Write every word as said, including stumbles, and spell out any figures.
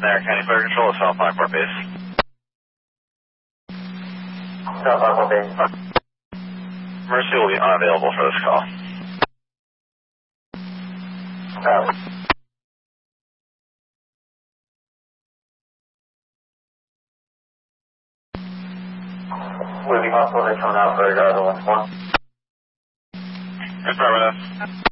There, County Fire Control, South Lockport Base. South Lockport Base. Mercy will be unavailable for this call. Oh. Would it be possible to come out for uh, the one one? Affirmative.